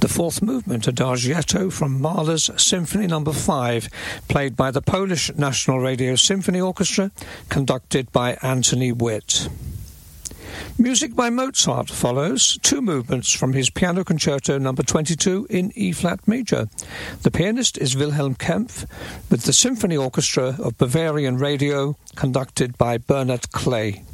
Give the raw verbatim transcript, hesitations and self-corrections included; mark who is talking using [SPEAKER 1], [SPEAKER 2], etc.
[SPEAKER 1] fourth movement, Adagietto from Mahler's Symphony Number five, played by the Polish National Radio Symphony Orchestra, conducted by Anthony Witt. Music by Mozart follows, two movements from his Piano Concerto Number twenty-two in E-flat major. The pianist is Wilhelm Kempff, with the Symphony Orchestra of Bavarian Radio, conducted by Bernard Clay.